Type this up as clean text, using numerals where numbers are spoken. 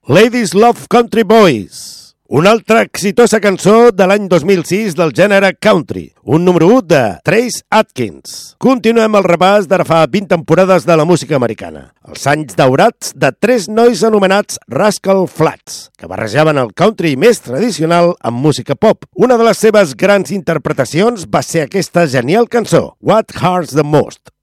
Ladies Love Country Boys, una altra exitosa cançó de l'any 2006 del gènere country, un número 1 de Trace Atkins. Continuem el repàs d'ara fa 20 temporades de la música americana, els anys daurats de 3 nois anomenats Rascal Flatts, que barrejaven el country més tradicional amb música pop. Una de les seves grans interpretacions va ser aquesta genial cançó, What Hurts the Most.